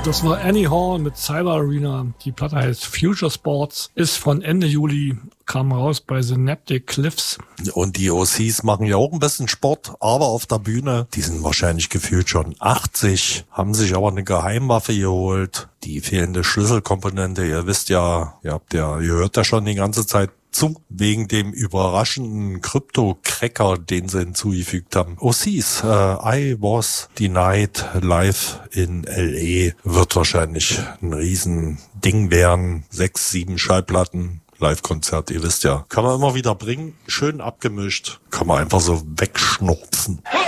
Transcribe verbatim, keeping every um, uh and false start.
Das war Annie Hall mit Cyber Arena. Die Platte heißt Future Sports, ist von Ende Juli, kam raus bei Synaptic Cliffs. Und die O Cs machen ja auch ein bisschen Sport, aber auf der Bühne, die sind wahrscheinlich gefühlt schon achtzig, haben sich aber eine Geheimwaffe geholt. Die fehlende Schlüsselkomponente, ihr wisst ja, ihr habt ja, ihr hört ja schon die ganze Zeit zu, wegen dem überraschenden Krypto-Cracker, den sie hinzugefügt haben. O Cs, äh, I Was Denied live in L A wird wahrscheinlich ein Riesending werden. Sechs, sieben Schallplatten, Live-Konzert, ihr wisst ja. Kann man immer wieder bringen, schön abgemischt, kann man einfach so wegschnurpfen.